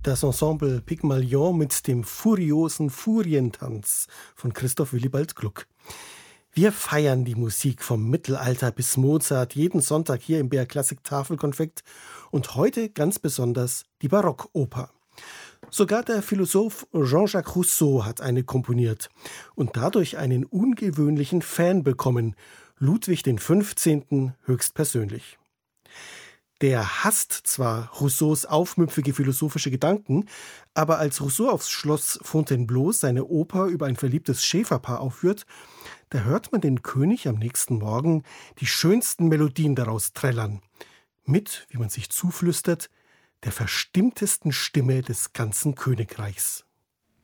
Das Ensemble Pygmalion mit dem furiosen Furientanz von Christoph Willibald Gluck. Wir feiern die Musik vom Mittelalter bis Mozart jeden Sonntag hier im BR Klassik Tafelkonfekt und heute ganz besonders die Barockoper. Sogar der Philosoph Jean-Jacques Rousseau hat eine komponiert und dadurch einen ungewöhnlichen Fan bekommen, Ludwig XV. Höchstpersönlich. Der hasst zwar Rousseaus aufmüpfige philosophische Gedanken, aber als Rousseau aufs Schloss Fontainebleau seine Oper über ein verliebtes Schäferpaar aufführt, da hört man den König am nächsten Morgen die schönsten Melodien daraus trällern. Mit, wie man sich zuflüstert, der verstimmtesten Stimme des ganzen Königreichs.